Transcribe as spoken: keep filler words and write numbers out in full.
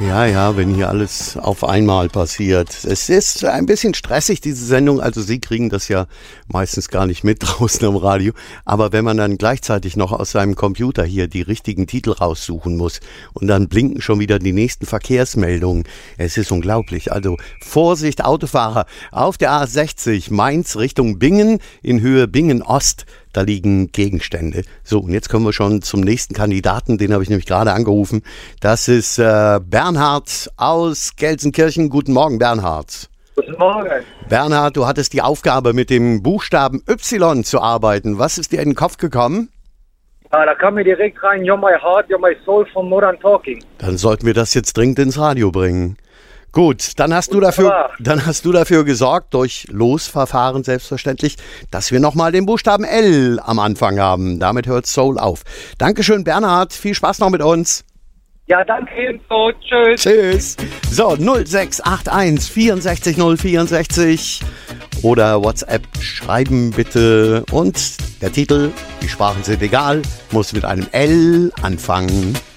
Ja, ja, wenn hier alles auf einmal passiert. Es ist ein bisschen stressig, diese Sendung. Also Sie kriegen das ja meistens gar nicht mit draußen am Radio. Aber wenn man dann gleichzeitig noch aus seinem Computer hier die richtigen Titel raussuchen muss und dann blinken schon wieder die nächsten Verkehrsmeldungen. Es ist unglaublich. Also Vorsicht, Autofahrer auf der A sechzig Mainz Richtung Bingen in Höhe Bingen-Ost. Da liegen Gegenstände. So, und jetzt kommen wir schon zum nächsten Kandidaten. Den habe ich nämlich gerade angerufen. Das ist äh, Bernhard aus Gelsenkirchen. Guten Morgen, Bernhard. Guten Morgen. Bernhard, du hattest die Aufgabe, mit dem Buchstaben Y zu arbeiten. Was ist dir in den Kopf gekommen? Ja, da kam mir direkt rein, You're My Heart, You're My Soul von Modern Talking. Dann sollten wir das jetzt dringend ins Radio bringen. Gut, dann hast du dafür, dann hast du dafür gesorgt, durch Losverfahren selbstverständlich, dass wir nochmal den Buchstaben L am Anfang haben. Damit hört Soul auf. Dankeschön, Bernhard. Viel Spaß noch mit uns. Ja, danke ebenso. Tschüss. Tschüss. So, null sechs acht eins vierundsechzig null vierundsechzig oder WhatsApp schreiben bitte. Und der Titel, die Sprachen sind egal, muss mit einem L anfangen.